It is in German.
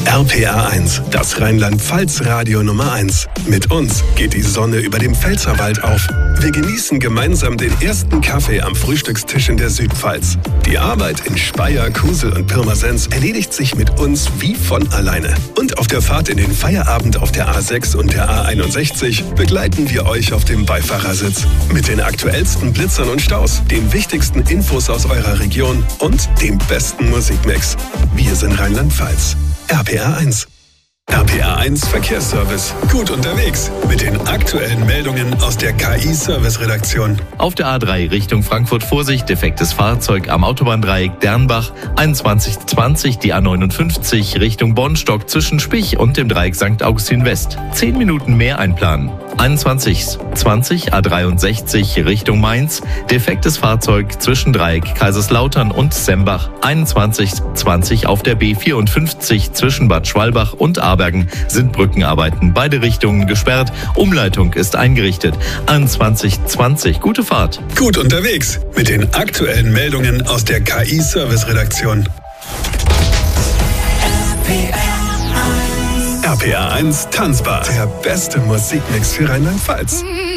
RPA 1, das Rheinland-Pfalz-Radio Nummer 1. Mit uns geht die Sonne über dem Pfälzerwald auf. Wir genießen gemeinsam den ersten Kaffee am Frühstückstisch in der Südpfalz. Die Arbeit in Speyer, Kusel und Pirmasens erledigt sich mit uns wie von alleine. Und auf der Fahrt in den Feierabend auf der A6 und der A61 begleiten wir euch auf dem Beifahrersitz. Mit den aktuellsten Blitzern und Staus, den wichtigsten Infos aus eurer Region und dem besten Musikmix. Wir sind Rheinland-Pfalz. RPA 1. RPA 1 Verkehrsservice. Gut unterwegs mit den aktuellen Meldungen aus der KI-Service-Redaktion. Auf der A3 Richtung Frankfurt Vorsicht, defektes Fahrzeug am Autobahndreieck Dernbach. 2120 die A59 Richtung Bonn-Stock zwischen Spich und dem Dreieck St. Augustin West. 10 Minuten mehr einplanen. 2120 A63 Richtung Mainz. Defektes Fahrzeug zwischen Dreieck Kaiserslautern und Sembach. 2120 auf der B54 zwischen Bad Schwalbach und Abergen sind Brückenarbeiten. Beide Richtungen gesperrt. Umleitung ist eingerichtet. 2120 gute Fahrt. Gut unterwegs mit den aktuellen Meldungen aus der KI-Service-Redaktion. RPA 1 Tanzbar. Der beste Musikmix für Rheinland-Pfalz.